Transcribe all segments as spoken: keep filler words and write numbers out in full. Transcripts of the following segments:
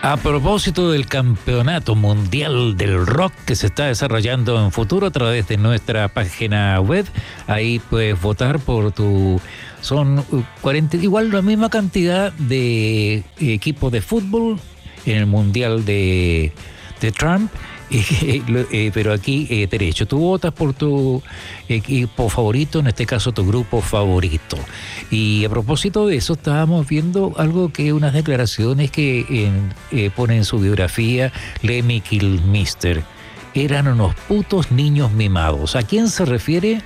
A propósito del campeonato mundial del rock que se está desarrollando en futuro a través de nuestra página web, ahí puedes votar por tu... Son cuarenta, igual la misma cantidad de equipos de fútbol en el mundial de, de Trump. Eh, eh, pero aquí eh, derecho, tú votas por tu equipo favorito, en este caso tu grupo favorito. Y a propósito de eso, estábamos viendo algo que unas declaraciones que en, eh, pone en su biografía Lemmy Kilmister. Eran unos putos niños mimados. ¿A quién se refiere?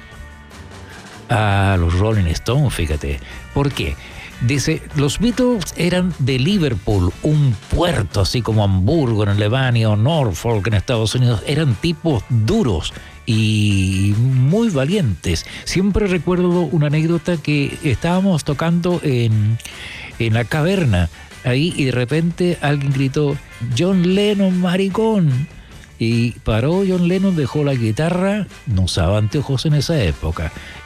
A los Rolling Stones, fíjate. ¿Por qué? Dice, los Beatles eran de Liverpool, un puerto así como Hamburgo en Alemania o Norfolk en Estados Unidos. Eran tipos duros y muy valientes. Siempre recuerdo una anécdota que estábamos tocando en, en la caverna ahí y de repente alguien gritó, John Lennon, maricón. Y paró John Lennon, dejó la guitarra, no usaba anteojos en esa época,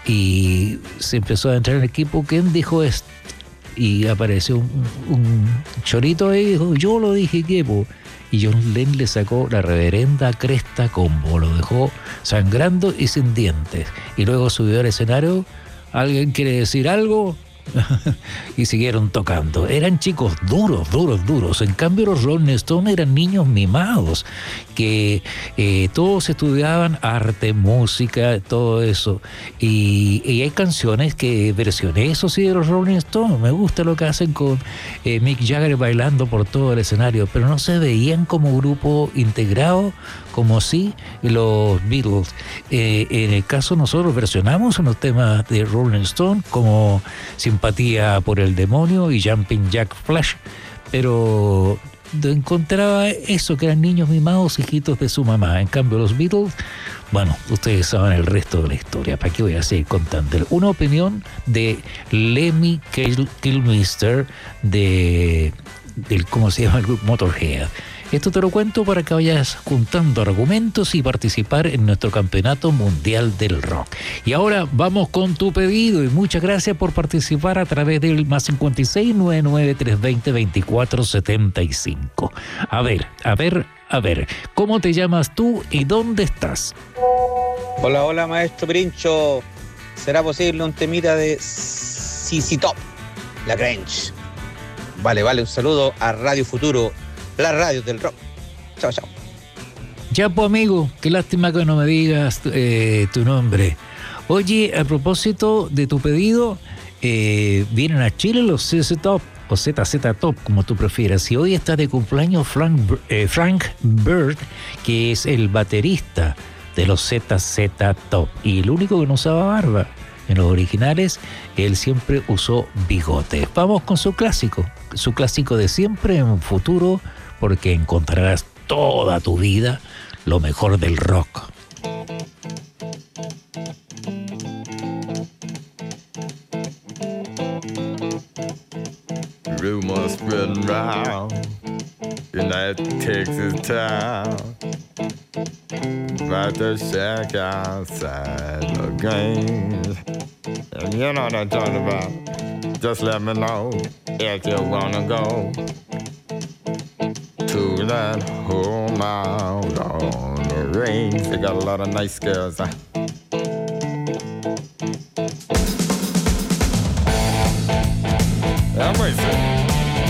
y se empezó a entrar en el equipo. ¿Quién dijo esto? Y apareció un, un chorito ahí y dijo, yo lo dije, ¿qué? Y John Lennon le sacó la reverenda cresta combo, lo dejó sangrando y sin dientes. Y luego subió al escenario, ¿alguien quiere decir algo? Y siguieron tocando. Eran chicos duros, duros, duros. En cambio los Rolling Stones eran niños mimados que eh, todos estudiaban arte, música, todo eso. Y, y hay canciones que versioné, eso sí, de los Rolling Stones. Me gusta lo que hacen con eh, Mick Jagger bailando por todo el escenario, pero no se veían como grupo integrado como sí los Beatles. Eh, en el caso nosotros versionamos unos temas de Rolling Stone como Simpatía por el Demonio y Jumping Jack Flash, pero encontraba eso, que eran niños mimados, hijitos de su mamá. En cambio los Beatles, bueno, ustedes saben el resto de la historia, ¿para qué voy a seguir contando? Una opinión de Lemmy Kilmister de, del, ¿cómo se llama? El grupo Motorhead. Esto te lo cuento para que vayas juntando argumentos y participar en nuestro campeonato mundial del rock. Y ahora vamos con tu pedido y muchas gracias por participar a través del más cincuenta y seis, noventa y nueve, trescientos veinte, veinticuatro setenta y cinco. A ver, a ver, a ver, ¿cómo te llamas tú y dónde estás? Hola, hola, maestro Pirincho. ¿Será posible un temita de C C Top, La Grange? Vale, vale, un saludo a Radio Futuro, la radio del rock. Chao, chao. Ya, pues, amigo, qué lástima que no me digas eh, tu nombre. Oye, a propósito de tu pedido, eh, vienen a Chile los C C Top o Z Z Top, como tú prefieras. Y hoy está de cumpleaños Frank, eh, Frank Bird, que es el baterista de los Z Z Top y el único que no usaba barba. En los originales, él siempre usó bigote. Vamos con su clásico, su clásico de siempre en futuro, porque encontrarás toda tu vida lo mejor del rock. Rumors spreading round in that Texas town about the shack outside the games. And you know what I'm talking about. Just let me know if you wanna go to that home out on the range. They got a lot of nice girls. Huh? I'm racing.